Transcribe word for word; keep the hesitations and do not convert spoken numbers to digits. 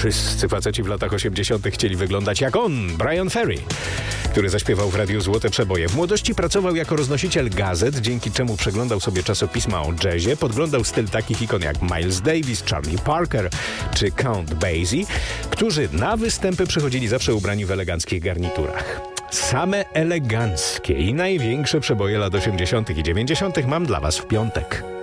Wszyscy faceci w latach osiemdziesiątych chcieli wyglądać jak on, Bryan Ferry, który zaśpiewał w radiu złote przeboje. W młodości pracował jako roznosiciel gazet, dzięki czemu przeglądał sobie czasopisma o jazzie, podglądał styl takich ikon jak Miles Davis, Charlie Parker czy Count Basie, którzy na występy przychodzili zawsze ubrani w eleganckich garniturach. Same eleganckie i największe przeboje lat osiemdziesiątych i dziewięćdziesiątych mam dla was w piątek.